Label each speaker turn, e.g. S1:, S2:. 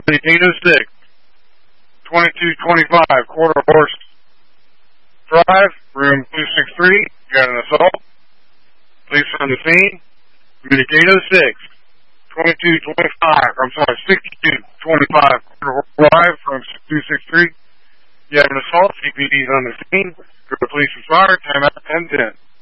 S1: 806, 2225, Quarter Horse Drive, room 263. Got an assault. Police on the scene. Community 806, 6225, Quarter Horse Drive, room 263. You have an assault. CPD is on the scene. Go to police and fire. Time out 1010.